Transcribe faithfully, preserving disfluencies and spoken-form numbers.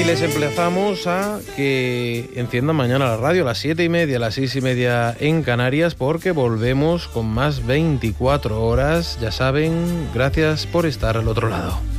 Y les emplazamos a que enciendan mañana la radio a las siete y media, a las seis y media en Canarias, porque volvemos con más veinticuatro horas. Ya saben, gracias por estar al otro lado.